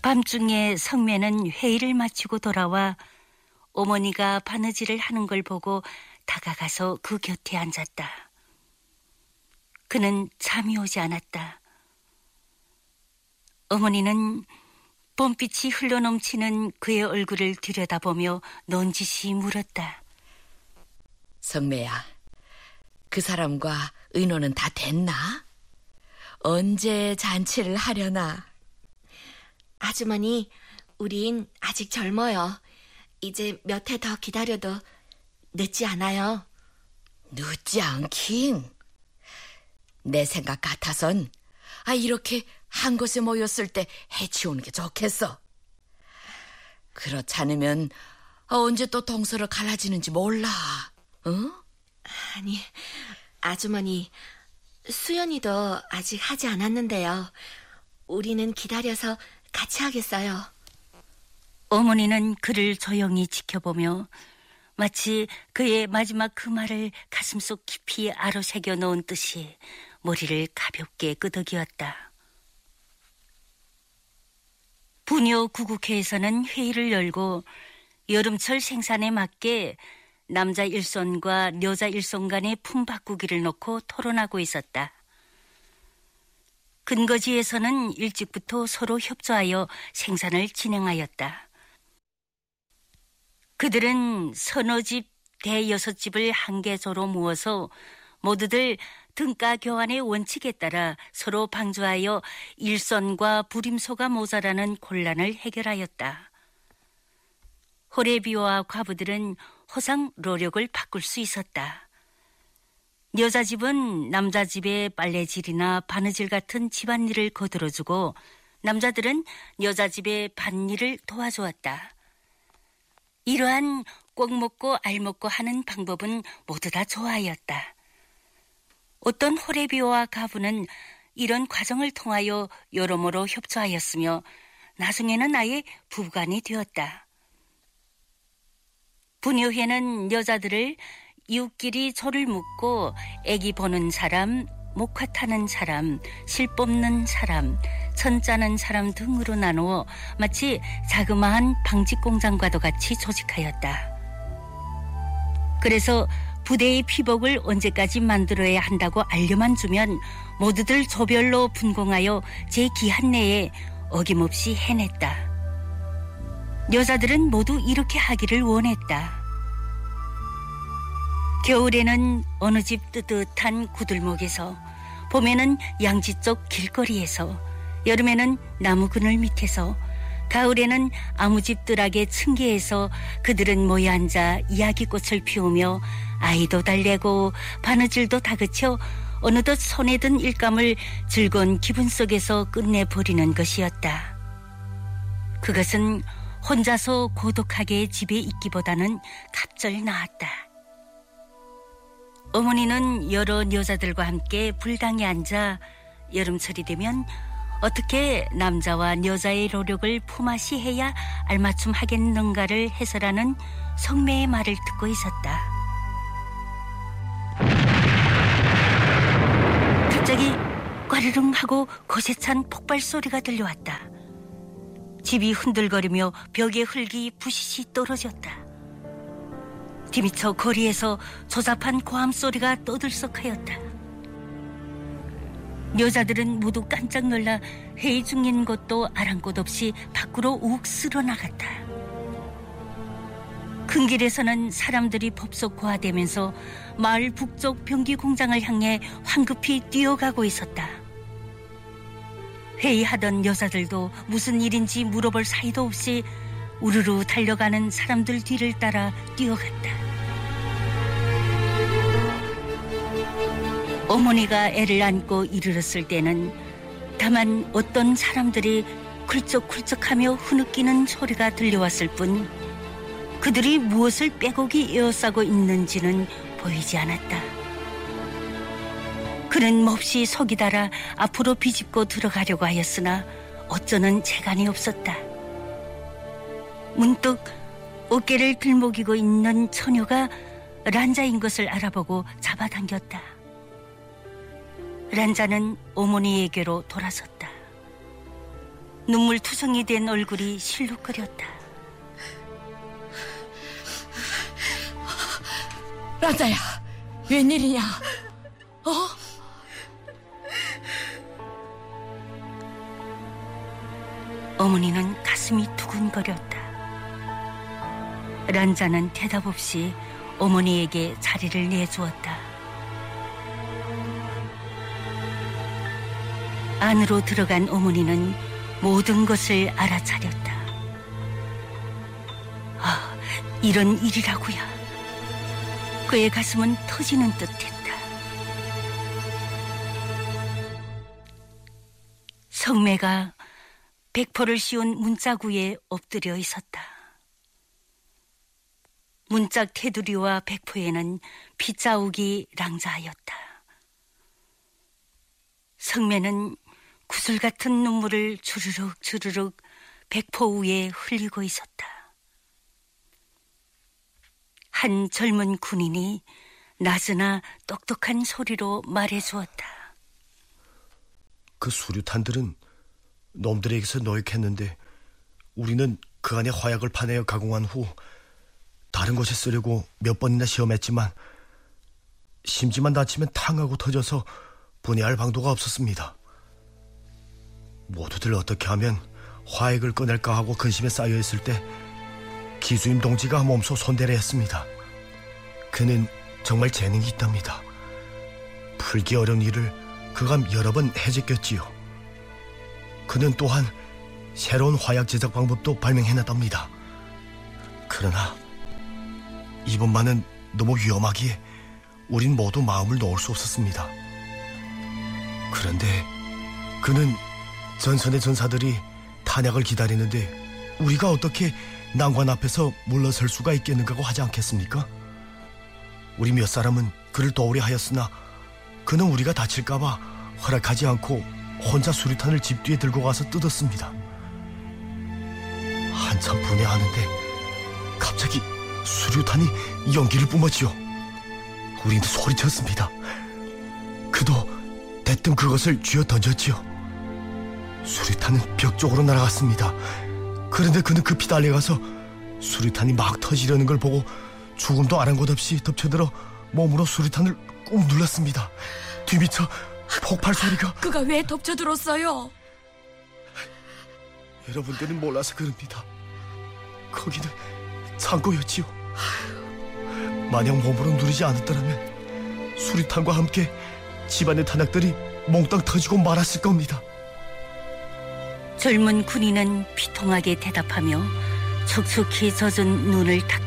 밤중에 성매는 회의를 마치고 돌아와 어머니가 바느질을 하는 걸 보고 다가가서 그 곁에 앉았다. 그는 잠이 오지 않았다. 어머니는 봄빛이 흘러넘치는 그의 얼굴을 들여다보며 넌지시 물었다. 성매야, 그 사람과 의논은 다 됐나? 언제 잔치를 하려나? 아주머니, 우린 아직 젊어요. 이제 몇 해 더 기다려도 늦지 않아요. 늦지 않긴. 내 생각 같아선 이렇게 한 곳에 모였을 때 해치우는 게 좋겠어. 그렇지 않으면 언제 또 동서로 갈라지는지 몰라. 응? 아니, 아주머니, 수연이도 아직 하지 않았는데요. 우리는 기다려서 같이 하겠어요. 어머니는 그를 조용히 지켜보며 마치 그의 마지막 그 말을 가슴속 깊이 아로새겨 놓은 듯이 머리를 가볍게 끄덕이었다. 부녀 구국회에서는 회의를 열고 여름철 생산에 맞게 남자 일손과 여자 일손 간의 품 바꾸기를 놓고 토론하고 있었다. 근거지에서는 일찍부터 서로 협조하여 생산을 진행하였다. 그들은 서너 집, 대여섯 집을 한 개조로 모아서 모두들 등가 교환의 원칙에 따라 서로 방조하여 일손과 부림소가 모자라는 곤란을 해결하였다. 호래비와 과부들은 호상 노력을 바꿀 수 있었다. 여자 집은 남자 집의 빨래질이나 바느질 같은 집안일을 거들어주고 남자들은 여자 집의 밭일을 도와주었다. 이러한 꼭 먹고 알 먹고 하는 방법은 모두 다 좋아하였다. 어떤 호래비와 가부는 이런 과정을 통하여 여러모로 협조하였으며 나중에는 아예 부부간이 되었다. 부녀회는 여자들을 이웃끼리 조를 묶고 애기 보는 사람, 목화 타는 사람, 실 뽑는 사람, 천 짜는 사람 등으로 나누어 마치 자그마한 방직 공장과도 같이 조직하였다. 그래서 부대의 피복을 언제까지 만들어야 한다고 알려만 주면 모두들 조별로 분공하여 제 기한 내에 어김없이 해냈다. 여자들은 모두 이렇게 하기를 원했다. 겨울에는 어느 집 뜨뜻한 구들목에서, 봄에는 양지 쪽 길거리에서, 여름에는 나무 그늘 밑에서, 가을에는 아무집 뜰악의 층계에서 그들은 모여 앉아 이야기꽃을 피우며 아이도 달래고 바느질도 다그쳐 어느덧 손에 든 일감을 즐거운 기분 속에서 끝내버리는 것이었다. 그것은 혼자서 고독하게 집에 있기보다는 갑절 나았다. 어머니는 여러 여자들과 함께 불당에 앉아 여름철이 되면 어떻게 남자와 여자의 노력을 품앗이 해야 알맞춤 하겠는가를 해설하는 성매의 말을 듣고 있었다. 갑자기 꽈르릉 하고 거세 찬 폭발 소리가 들려왔다. 집이 흔들거리며 벽에 흙이 부시시 떨어졌다. 뒤미쳐 거리에서 조잡한 고함 소리가 떠들썩하였다. 여자들은 모두 깜짝 놀라 회의 중인 것도 아랑곳 없이 밖으로 욱 쓸어나갔다. 큰 길에서는 사람들이 법석 고하되면서 마을 북쪽 병기 공장을 향해 황급히 뛰어가고 있었다. 회의하던 여자들도 무슨 일인지 물어볼 사이도 없이 우르르 달려가는 사람들 뒤를 따라 뛰어갔다. 어머니가 애를 안고 이르렀을 때는 다만 어떤 사람들이 쿨쩍쿨쩍하며 흐느끼는 소리가 들려왔을 뿐 그들이 무엇을 빼곡히 에워싸고 있는지는 보이지 않았다. 그는 몹시 속이 달아 앞으로 비집고 들어가려고 하였으나 어쩌는 재간이 없었다. 문득 어깨를 들먹이고 있는 처녀가 란자인 것을 알아보고 잡아당겼다. 란자는 어머니에게로 돌아섰다. 눈물투성이 된 얼굴이 실룩거렸다. 란자야, 웬일이냐? 어머니는 가슴이 두근거렸다. 란자는 대답 없이 어머니에게 자리를 내주었다. 안으로 들어간 어머니는 모든 것을 알아차렸다. 아, 이런 일이라고야. 그의 가슴은 터지는 듯했다. 성매가 백포를 씌운 문짝 위에 엎드려 있었다. 문짝 테두리와 백포에는 빗자욱이 랑자하였다. 성매는 구슬 같은 눈물을 주르륵 주르륵 백포 위에 흘리고 있었다. 한 젊은 군인이 낮으나 똑똑한 소리로 말해주었다. 그 수류탄들은 놈들에게서 노획했는데 우리는 그 안에 화약을 파내어 가공한 후 다른 곳에 쓰려고 몇 번이나 시험했지만 심지만 다치면 탕하고 터져서 분해할 방도가 없었습니다. 모두들 어떻게 하면 화약을 꺼낼까 하고 근심에 쌓여있을 때 기수임 동지가 몸소 손대려 했습니다. 그는 정말 재능이 있답니다. 풀기 어려운 일을 그가 여러 번 해제꼈지요. 그는 또한 새로운 화약 제작 방법도 발명해냈답니다. 그러나 이번만은 너무 위험하기에 우린 모두 마음을 놓을 수 없었습니다. 그런데 그는 전선의 전사들이 탄약을 기다리는데 우리가 어떻게 난관 앞에서 물러설 수가 있겠는가고 하지 않겠습니까? 우리 몇 사람은 그를 도우려 하였으나 그는 우리가 다칠까봐 허락하지 않고 혼자 수류탄을 집 뒤에 들고 가서 뜯었습니다. 한참 분해하는데 갑자기 수류탄이 연기를 뿜었지요. 우리는 소리쳤습니다. 그도 대뜸 그것을 쥐어 던졌지요. 수류탄은 벽 쪽으로 날아갔습니다. 그런데 그는 급히 달려가서 수류탄이 막 터지려는 걸 보고 죽음도 아랑곳 없이 덮쳐들어 몸으로 수류탄을 꾹 눌렀습니다. 뒤미쳐 폭발 소리가. 그가 왜 덮쳐들었어요? 여러분들은 몰라서 그럽니다. 거기는 창고였지요. 만약 몸으로 누르지 않았더라면 수류탄과 함께 집안의 탄약들이 몽땅 터지고 말았을 겁니다. 젊은 군인은 비통하게 대답하며 촉촉히 젖은 눈을 닦았다.